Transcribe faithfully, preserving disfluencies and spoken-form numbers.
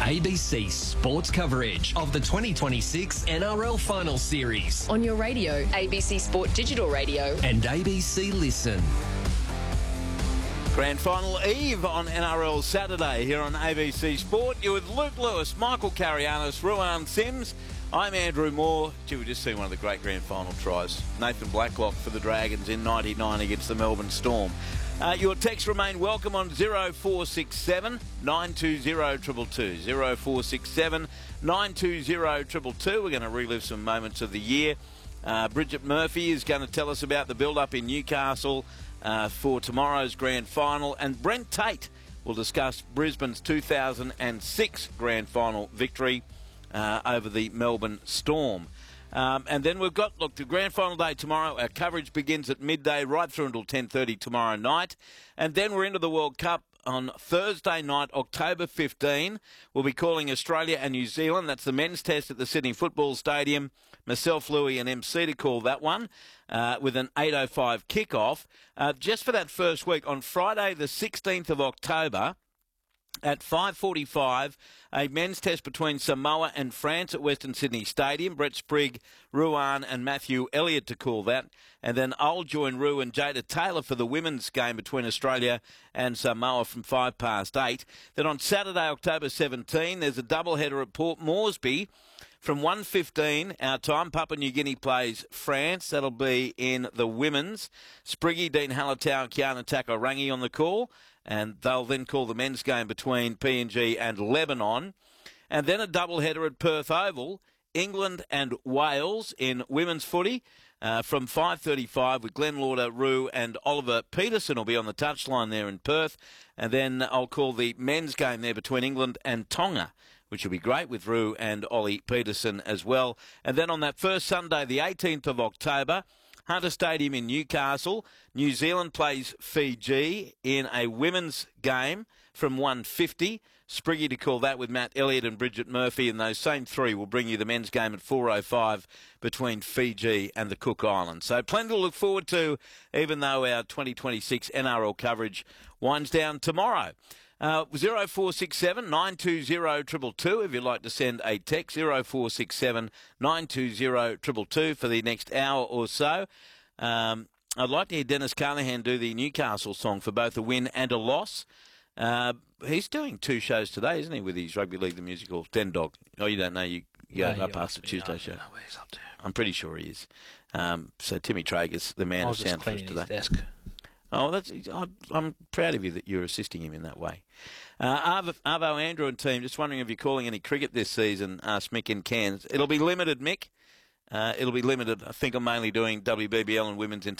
A B C sports coverage of the twenty twenty-six N R L Final Series on your radio, A B C Sport Digital Radio and A B C Listen. Grand Final Eve on N R L Saturday here on A B C Sport. You're with Luke Lewis, Michael Carianis, Ruan Sims. I'm Andrew Moore. Gee, we just seen one of the great Grand Final tries. Nathan Blacklock for the Dragons in ninety-nine against the Melbourne Storm. Uh, your texts remain welcome on zero four six seven, nine two zero, two two two. zero four six seven, nine two zero, two two two. We're going to relive some moments of the year. Uh, Bridget Murphy is going to tell us about the build-up in Newcastle uh, for tomorrow's Grand Final. And Brent Tate will discuss Brisbane's two thousand six Grand Final victory uh, over the Melbourne Storm. Um, and then we've got, look, the Grand Final day tomorrow. Our coverage begins at midday right through until ten thirty tomorrow night. And then we're into the World Cup on Thursday night, October fifteenth. We'll be calling Australia and New Zealand. That's the men's test at the Sydney Football Stadium. Myself, Louis and M C to call that one uh, with an eight oh five kickoff. Uh, just for that first week, on Friday the sixteenth of October, at five forty-five, a men's test between Samoa and France at Western Sydney Stadium. Brett Sprigg, Ruan and Matthew Elliott to call that. And then I'll join Ru and Jada Taylor for the women's game between Australia and Samoa from five past eight. Then on Saturday, October seventeenth, there's a doubleheader at Port Moresby. From one fifteen, our time, Papua New Guinea plays France. That'll be in the women's. Spriggy, Dean Hallertau and Kiana Takarangi on the call. And they'll then call the men's game between P N G and Lebanon. And then a doubleheader at Perth Oval, England and Wales in women's footy uh, from five thirty-five with Glenn Lauder, Rue and Oliver Peterson will be on the touchline there in Perth. And then I'll call the men's game there between England and Tonga, which will be great with Rue and Ollie Peterson as well. And then on that first Sunday, the eighteenth of October, Hunter Stadium in Newcastle, New Zealand plays Fiji in a women's game from one fifty. Spriggy to call that with Matt Elliott and Bridget Murphy, and those same three will bring you the men's game at four oh five between Fiji and the Cook Islands. So plenty to look forward to, even though our twenty twenty-six N R L coverage winds down tomorrow. Uh, zero four six seven, nine two zero, two two two if you'd like to send a text. zero four six seven, nine two zero, two two two for the next hour or so. Um, I'd like to hear Dennis Carnahan do the Newcastle song for both a win and a loss. Uh, he's doing two shows today, isn't he, with his Rugby League the Musical, Den Dog. Oh, you don't know, you, you no, go up past the Tuesday I show. don't know where he's up to. I'm pretty sure he is. Um, so Timmy Traeger's the man I of was just sound for us cleaning today. his desk. Oh, that's. I'm proud of you that you're assisting him in that way. Uh, Arvo, Arvo, Andrew and team, just wondering if you're calling any cricket this season, asked Mick in Cairns. It'll be limited, Mick. Uh, it'll be limited. I think I'm mainly doing W B B L and women's